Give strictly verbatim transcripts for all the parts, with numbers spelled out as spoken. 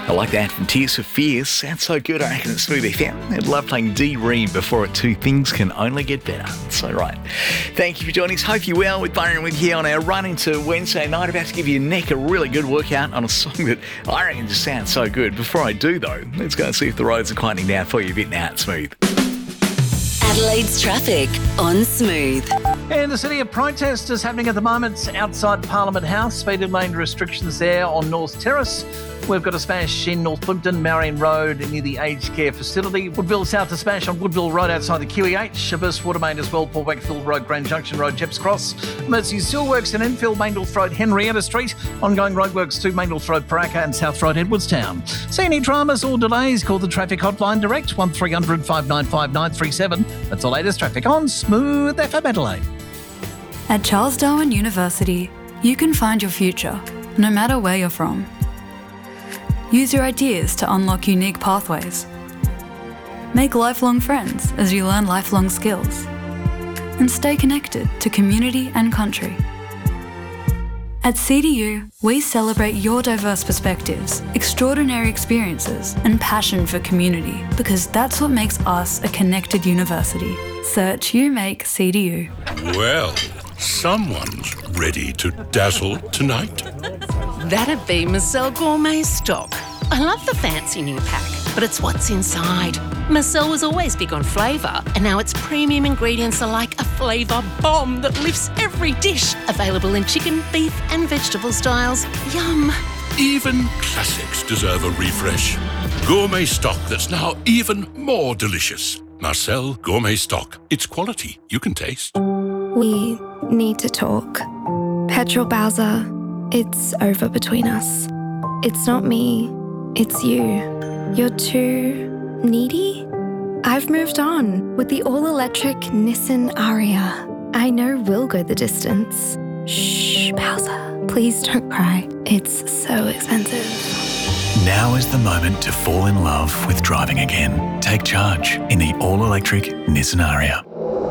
I like that from Tears for Fears. Sounds so good, I reckon, it's Smooth F M. I love playing D. Reed before it too. Things can only get better. So right. Thank you for joining us. Hope you're well. With Byron with you on our run into Wednesday night. About to give your neck a really good workout on a song that I reckon just sounds so good. Before I do, though, let's go and see if the roads are quieting down for you a bit now at Smooth. Adelaide's traffic on Smooth. In the city, a protest is happening at the moment outside Parliament House. Speed and lane restrictions there on North Terrace. We've got a smash in North Plimpton, Marion Road near the aged care facility. Woodville South to smash on Woodville Road outside the Q E H. A burst water main as well, Port Wakefield Road, Grand Junction Road, Jeps Cross. Mercy Steelworks in Enfield, Maindorf Road, Henrietta Street. Ongoing roadworks to Maindorf Road, Paraka and South Road, Edwardstown. See any dramas or delays? Call the traffic hotline direct, one three hundred five nine five nine three seven. That's the latest traffic on Smooth F M Adelaide. At Charles Darwin University, you can find your future, no matter where you're from. Use your ideas to unlock unique pathways. Make lifelong friends as you learn lifelong skills. And stay connected to community and country. At C D U, we celebrate your diverse perspectives, extraordinary experiences, and passion for community, because that's what makes us a connected university. Search You Make C D U. Well, someone's ready to dazzle tonight. That'd be Marcel Gourmet Stock. I love the fancy new pack, but it's what's inside. Marcel was always big on flavour, and now its premium ingredients are like a flavour bomb that lifts every dish. Available in chicken, beef and vegetable styles. Yum. Even classics deserve a refresh. Gourmet Stock that's now even more delicious. Marcel Gourmet Stock. It's quality you can taste. We need to talk. Petrol Bowser, it's over between us. It's not me, it's you. You're too needy? I've moved on with the all-electric Nissan Ariya. I know we'll go the distance. Shh, Bowser, please don't cry. It's so expensive. Now is the moment to fall in love with driving again. Take charge in the all-electric Nissan Ariya.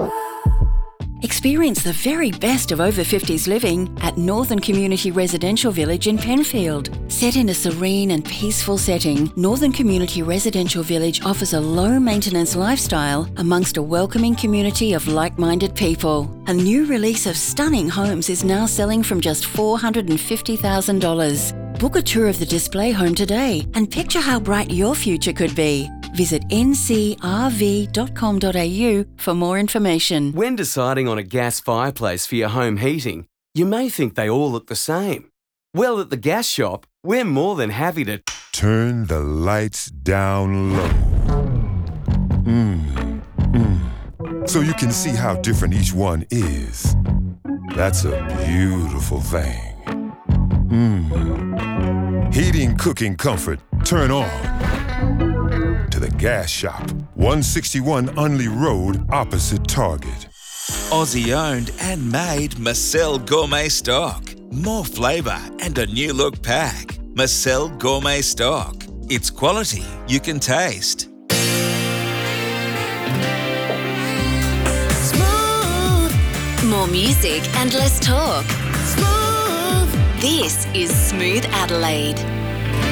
Experience the very best of over fifties living at Northern Community Residential Village in Penfield. Set in a serene and peaceful setting, Northern Community Residential Village offers a low-maintenance lifestyle amongst a welcoming community of like-minded people. A new release of stunning homes is now selling from just four hundred fifty thousand dollars. Book a tour of the display home today and picture how bright your future could be. Visit n c r v dot com dot a u for more information. When deciding on a gas fireplace for your home heating, you may think they all look the same. Well, at the Gas Shop, we're more than happy to turn the lights down low. Mm, mm. So you can see how different each one is. That's a beautiful thing. Mm. Heating, cooking, comfort, turn on. To the Gas Shop, one sixty-one Unley Road, opposite Target. Aussie-owned and made Marcel Gourmet Stock. More flavour and a new look pack. Marcel Gourmet Stock. It's quality you can taste. Smooth. More music and less talk. Smooth. This is Smooth Adelaide.